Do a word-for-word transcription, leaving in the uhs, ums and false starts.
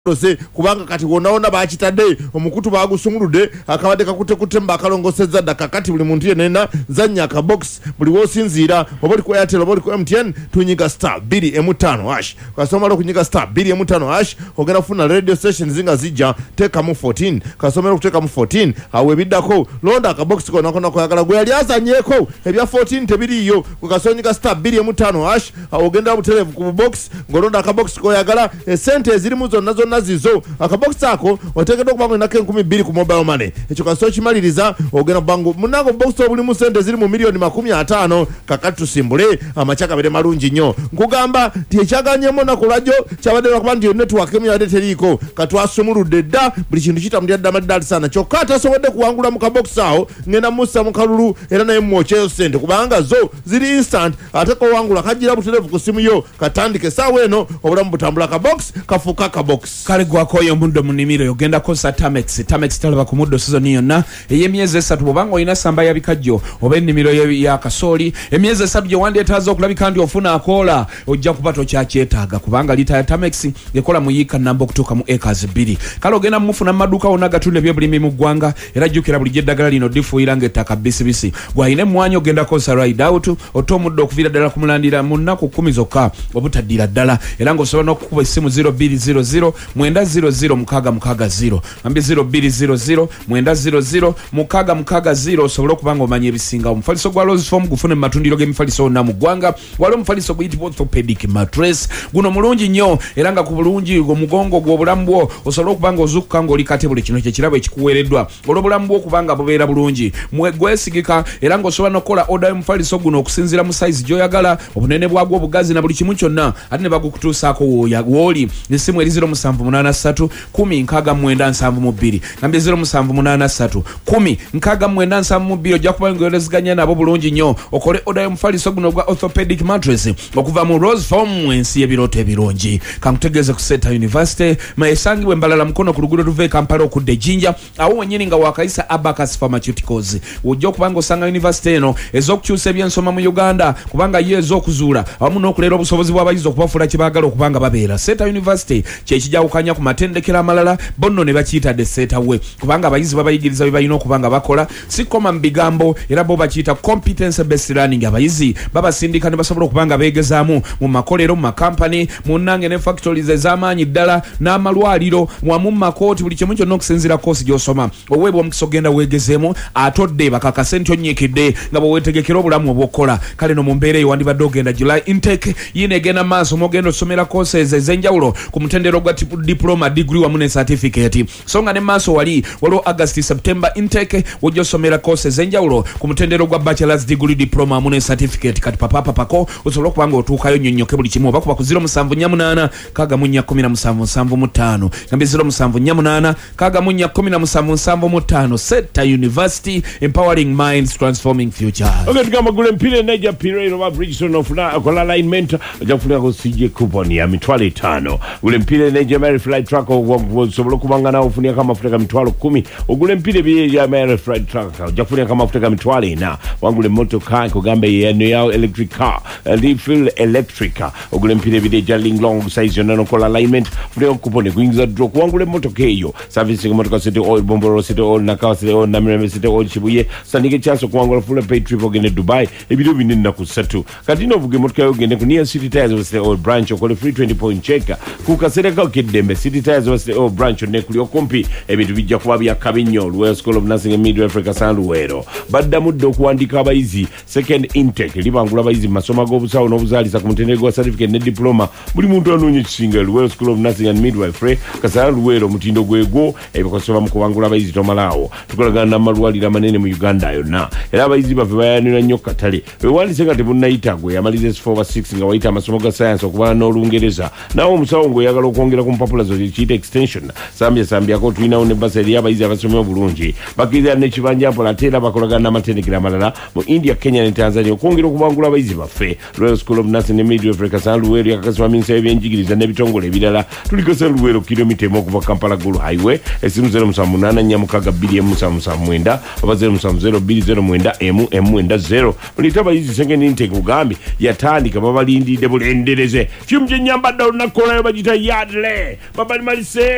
Rose kubanga kati wonaona bakitadde omukutu bagusungulude akabadde kakute kutemba akalongosezza daka kati buli muntu yenena zanya ka box buli wosinzira oboli ku Airtel oboli ku M T N tunyiga star two M five hash kasomero kunyiga star two M five hash ogera funa radio station zinga zijja teka mu fourteen kasomero kuteka mu fourteen awe biddako londa ka box ko nakona kwagala gwe yali azanyeko ebya fourteen tebiriyo kukasonyiga star two M five hash ogenda butelevu ku box ngolonda ka box ko yagala esente zirimu zonna zonna nazizo akabox ako otekedde okubango nake nkumi bbiri ku mobile money ekyo kaso kimaliriza ogenda bango munango box obuli mu sente ziri mu milioni makumi atano kakatu simbule amachaka bere malungi nnyo nkugamba tiechaganyemo na kulajo kyabadde bakuba ndi network emu yade teriko katwasumuludde dda buli kintu kitambulira dda maddali sana kyokka tasobodde kuwangula mu kabox awo ngenda musa mu kalulu era naye mwocheyo sente kubanga zo ziri instant ate ko wangula kajira butelevu ku simu yo katandike sawa eno obulamu butambula ka box kafuka ka box kale gwakoyo mundo munimiro yogenda kosa Tamex Tamex talaba ku muddo season yonna eyemyezi esatu bobanga oyina samba ya bikajjo oba ennimiro ya kasoli emyezi esatu gye wandeetaaza okulabika ndi ofuna akola ojja kubato kyakyetaaga kubanga lita ya Tamex ekola muyika namba okutuuka mu acres bbiri kale ogenda mufuna maduka wonna gatunda ebyobulimi mu ggwanga era jjukira bulijjo eddagala lino difuuyira ng'ettaka bisibisi gwayina emmwanyi ogenda kosa ride out otta omuddo okuviira ddala kumulandira mu nnaku kkumi zokka obutaddira ddala era ng'osobola n'okukuba essimu zero two zero zero mwenda zero zero mukaga mukaga zero ambi zero two zero zero mwenda zero zero mukaga mukaga zero osobola okubanga omanya ebisinga omufaliso gwa Rose Form gufune mu matundiro g'emifaliso na mu ggwanga waliwo omufaliso guyitibwa orthopedic mattress guno mulungi nnyo era nga ku bulungi omugongo gw'obulamu bwo osobola okubanga ozukka ng'oli kate buli kino kyekirabo ekikuweereddwa olw'obulamu bwo okubanga bubeera bulungi gwesigika era ng'osobola n'okukola oda y'omufaliso guno okusinziira mu size gy'oyagala obunene bwagwo obugazi na buli kimu kyonna ate ne bagukutuusaako w'oli n'essimu eri zero musanvu munaana ssatu kumi nkaaga mwenda nsanvu mu bbiri nambye zero musanvu munaana ssatu kumi nkaaga mwenda nsanvu mu bbiri ojja kuba ng'oyolezeganya nabo bulungi nnyo okole oda y'omufaliso guno gwa orthopedic mattress okuva mu Rose Form ensi y'ebirooto ebirungi kankutegeeze ku Center University esangibwa embalala mukono ku luguudo luva e Kampala okudda e Jinja awo wennyini nga wakayisa Abacus Pharmaceuticals ojja okuba ng'osanga university eno ez'okukyusa ebyensoma mu Uganda kubanga ye ez'okuzuula awamu n'okuleera obusobozi bw'abayizi okubafuula kye baagala okubanga babeera Center University kyekijawukanya ku matendekero amalala bonno ne bakiyitadde seetawe kubanga abayizi babayigiriza bye balina okubanga bakola sikoma mu bigambo era bo bakiyita competence based learning abayizi babasindika ne basobola okubanga beegezaamu mu makolero mu makampani mu nnange ne factories ez'amaanyi ddala n'amalwaliro wamu mu makooti buli kimu kyonna okusinziira koosi gy'osoma oweebwa omukisa ogenda weegezeemu atodde bakakase nti onyiikidde nga bwe weetegekera obulamu obw'okukola kale no mu mbeera eyo wandibadde ogenda July intake yiino egenda maaso mwogenda osomera courses ez'enjawulo ku mutendero gwa diploma degree wamu ne certificate so nga ne maaso wali waliwo August September intake wojja osomera courses ez'enjawulo ku mutendero gwa bachelor's degree diploma wamu ne certificate kati papapa pako osobola okubanga otuukayo nnyonnyoke buli kimu oba kuba ku zero musanvu nnya munaana kaaga mu nnya kkumi na musanvu nsanvu mu ttaano nambye zero musanvu nnya munaana kaaga mu nnya kkumi na musanvu nsanvu mu ttaano Center University empowering minds transforming futures. Okay, tugamba gule mpire neja pire wa Bridgestone ofuna kola alignment aja kufuna ko C J coupon ya mitwalo itaano gule mpire neja Mary Flight Truck osobola kubanga nawo ofunia kama mafuta ga mitwalo kumi ogule mpire bye ya Mary Flight Truck aja kufuna kama mafuta ga mitwalo ina wangule motor car kugambe ya yao electric car refill electric ogule mpire bye ya Linglong size yonano kola alignment funia coupon kuingiza draw wangule motor keyo service motor city oil bomboro city oil nakawa city oil namireme city oil chibuye sanike chaso kuangula full pay trip ogene Dubai ebiro binene na kusatu katino vuge motor ogene ku near City Tires of the oil branch okole free twenty point check kukasereka okidembe City Tires of the oil branch ne kuli okumpi ebintu bijja kuba bya kabinyo Royal School of Nursing and Midwifery Africa Sanluwero badda muddo kuandika abayizi second intake libangula abayizi masoma g'obusawo n'obuzaalisa ku mutendera gwa certificate ne diploma buli muntu anoonye kisinga Royal School of Nursing and Midwifery Sanluwero mutindo gwego ebikosoba mu kubangula abayizi tomalawo tukolagana n'amalwaliro amanene mu Uganda yonna era abayizi bave bayanira nnyo katale wewandise nga tebunnayita gwe yamaliza S four over six nga wayita amasomo ga science okuba n'olungereza nawo omusawo ng'oyagala okwongera ku mpapula zo kiyita extension sambya sambyako tulinawo ne basa eri abayizi abasomye obulungi bakkiriza n'ekibanja mpola ate era bakolagana n'amatendekero amalala mu India, Kenya ne Tanzania okwongera okubangula abayizi baffe Royal School of Nursing and Midwifery Africa Sanluwero yakakasibwa minisita y'ebyenjigiriza n'ebitongole ebirala tuliko Sanluwero kilomita emu okuva Kampala Gulu Highway esimu zero musanvu munaana nnya mukaaga bbiri emu musanvu musanvu mwenda oba zero musanvu zero bbiri zero mwenda emu emu mwenda zero mulita abayizi second intake mugambi yatandika babalindidde bulendereze kimu kye nnyambadde olunaku olwayo bagita yadle babali malise